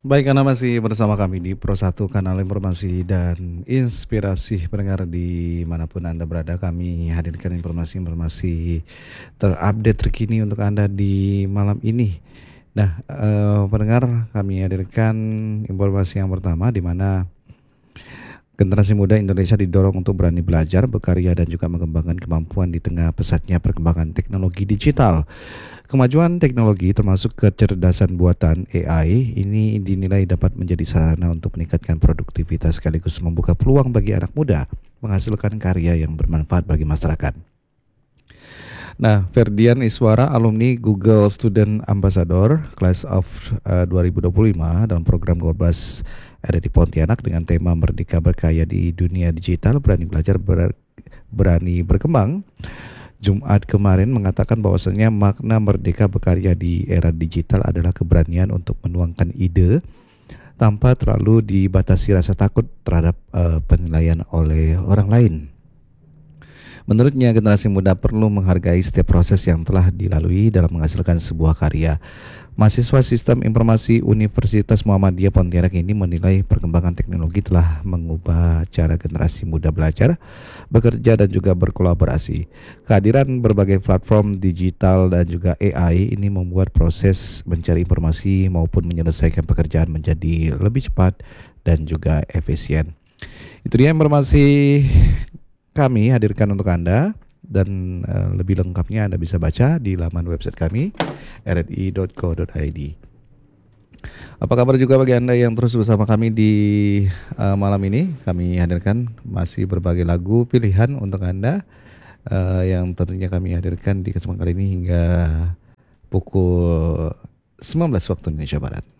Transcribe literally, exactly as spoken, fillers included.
Baik, Anda masih bersama kami di Pro satu Kanal Informasi dan Inspirasi pendengar dimanapun Anda berada. Kami hadirkan informasi-informasi terupdate terkini untuk Anda di malam ini. Nah, eh, pendengar, kami hadirkan informasi yang pertama di mana generasi muda Indonesia didorong untuk berani belajar, berkarya, dan juga mengembangkan kemampuan di tengah pesatnya perkembangan teknologi digital. Kemajuan teknologi termasuk kecerdasan buatan A I ini dinilai dapat menjadi sarana untuk meningkatkan produktivitas sekaligus membuka peluang bagi anak muda menghasilkan karya yang bermanfaat bagi masyarakat. Nah, Ferdian Iswara, alumni Google Student Ambassador Class of uh, dua ribu dua puluh lima dalam program Gorbas ada di Pontianak dengan tema Merdeka Berkarya di Dunia Digital, Berani Belajar, ber, Berani Berkembang. Jumat kemarin mengatakan bahwasanya makna merdeka berkarya di era digital adalah keberanian untuk menuangkan ide tanpa terlalu dibatasi rasa takut terhadap uh, penilaian oleh orang lain. Menurutnya, generasi muda perlu menghargai setiap proses yang telah dilalui dalam menghasilkan sebuah karya. Mahasiswa Sistem Informasi Universitas Muhammadiyah Pontianak ini menilai perkembangan teknologi telah mengubah cara generasi muda belajar, bekerja, dan juga berkolaborasi. Kehadiran berbagai platform digital dan juga A I ini membuat proses mencari informasi maupun menyelesaikan pekerjaan menjadi lebih cepat dan juga efisien. Itu dia informasi kami hadirkan untuk Anda, dan uh, lebih lengkapnya Anda bisa baca di laman website kami r r i dot co dot i d. Apa kabar juga bagi Anda yang terus bersama kami di uh, malam ini. Kami hadirkan masih berbagai lagu pilihan untuk Anda uh, yang tentunya kami hadirkan di kesempatan kali ini hingga pukul sembilan belas waktu Indonesia Barat.